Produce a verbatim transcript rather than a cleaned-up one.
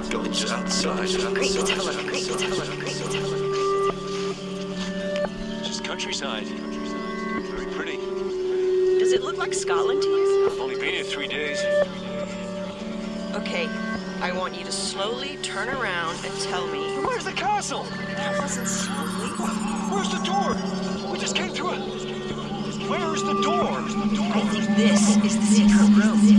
Going just outside. Great, let's have a look. Great, let's have a look. Great, let's have a look. Just countryside. Very pretty. Does it look like Scotland to you? I've only been here three days. Okay, I want you to slowly turn around and tell me. Where's the castle? That wasn't slowly. Where's the door? We just came through it. Where's the door? I think this is the secret room.